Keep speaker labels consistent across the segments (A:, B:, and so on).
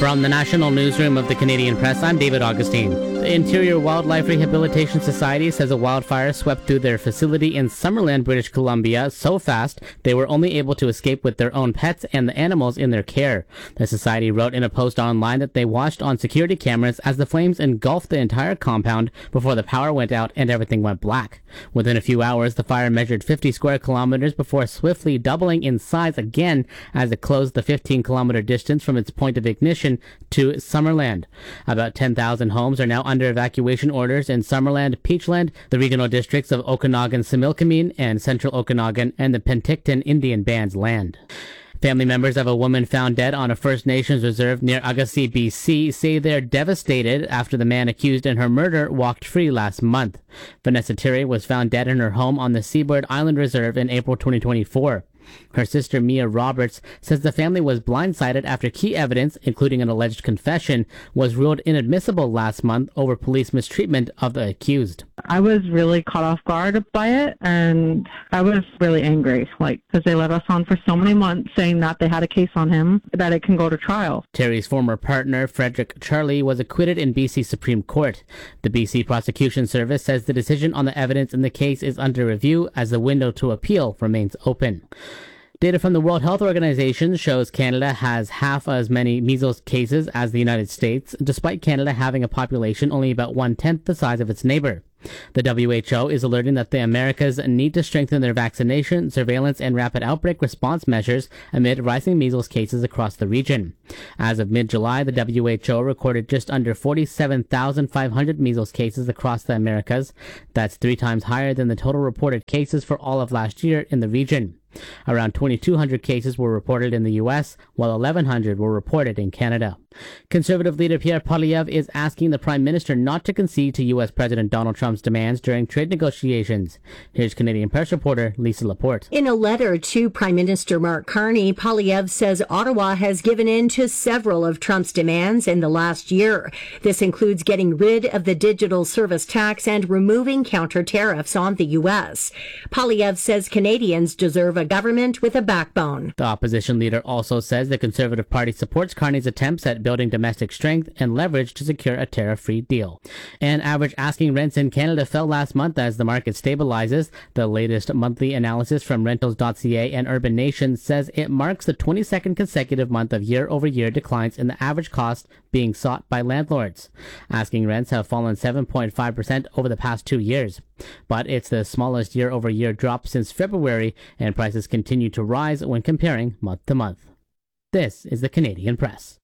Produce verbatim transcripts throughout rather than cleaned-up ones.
A: From the National Newsroom of the Canadian Press, I'm David Augustine. The Interior Wildlife Rehabilitation Society says a wildfire swept through their facility in Summerland, British Columbia so fast they were only able to escape with their own pets and the animals in their care. The society wrote in a post online that they watched on security cameras as the flames engulfed the entire compound before the power went out and everything went black. Within a few hours, the fire measured fifty square kilometers before swiftly doubling in size again as it closed the fifteen kilometer distance from its point of ignition to Summerland. About ten thousand homes are now under evacuation orders in Summerland, Peachland, the regional districts of Okanagan-Similkameen and Central Okanagan, and the Penticton Indian Band's land. Family members of a woman found dead on a First Nations reserve near Agassiz, B C say they're devastated after the man accused in her murder walked free last month. Vanessa Terry was found dead in her home on the Seabird Island Reserve in April twenty twenty-four. Her sister Mia Roberts says the family was blindsided after key evidence, including an alleged confession, was ruled inadmissible last month over police mistreatment of the accused.
B: I was really caught off guard by it, and I was really angry, like, because they let us on for so many months saying that they had a case on him, that it can go to trial.
A: Terry's former partner, Frederick Charlie, was acquitted in B C Supreme Court. The B C Prosecution Service says the decision on the evidence in the case is under review as the window to appeal remains open. Data from the World Health Organization shows Canada has half as many measles cases as the United States, despite Canada having a population only about one-tenth the size of its neighbor. The W H O is alerting that the Americas need to strengthen their vaccination, surveillance, and rapid outbreak response measures amid rising measles cases across the region. As of mid-July, the W H O recorded just under forty-seven thousand five hundred measles cases across the Americas. That's three times higher than the total reported cases for all of last year in the region. Around twenty-two hundred cases were reported in the U S, while eleven hundred were reported in Canada. Conservative leader Pierre Poilievre is asking the Prime Minister not to concede to U S President Donald Trump's demands during trade negotiations. Here's Canadian Press reporter Lisa Laporte.
C: In a letter to Prime Minister Mark Carney, Poilievre says Ottawa has given in to several of Trump's demands in the last year. This includes getting rid of the digital service tax and removing counter tariffs on the U S. Poilievre says Canadians deserve a government with a backbone.
A: The opposition leader also says the Conservative Party supports Carney's attempts at building domestic strength and leverage to secure a tariff-free deal. And average asking rents in Canada fell last month as the market stabilizes. The latest monthly analysis from rentals dot c a and Urban Nation says it marks the twenty-second consecutive month of year-over-year declines in the average cost being sought by landlords. Asking rents have fallen seven point five percent over the past two years. But it's the smallest year-over-year drop since February, and prices continue to rise when comparing month to month. This is the Canadian Press.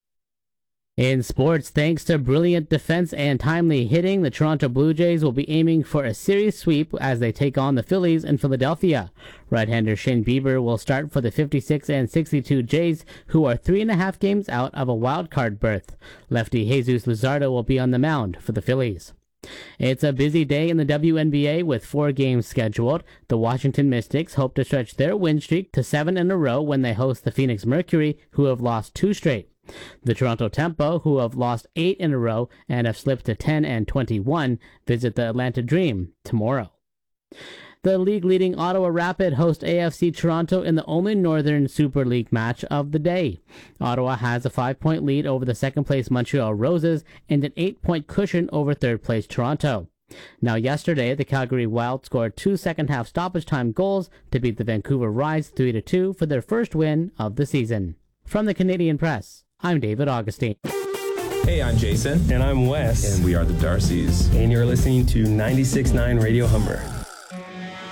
A: In sports, thanks to brilliant defense and timely hitting, the Toronto Blue Jays will be aiming for a series sweep as they take on the Phillies in Philadelphia. Right-hander Shane Bieber will start for the fifty-six and sixty-two Jays, who are three and a half games out of a wild card berth. Lefty Jesus Luzardo will be on the mound for the Phillies. It's a busy day in the W N B A with four games scheduled. The Washington Mystics hope to stretch their win streak to seven in a row when they host the Phoenix Mercury, who have lost two straight. The Toronto Tempo, who have lost eight in a row and have slipped to ten and twenty-one, visit the Atlanta Dream tomorrow. The league-leading Ottawa Rapid host A F C Toronto in the only Northern Super League match of the day. Ottawa has a five-point lead over the second-place Montreal Roses and an eight-point cushion over third-place Toronto. Now, yesterday, the Calgary Wild scored two second-half stoppage-time goals to beat the Vancouver Rise three to two for their first win of the season. From the Canadian Press, I'm David Augustine.
D: Hey, I'm Jason.
E: And I'm Wes.
D: And we are the Darcys.
E: And you're listening to ninety-six point nine Radio Humber.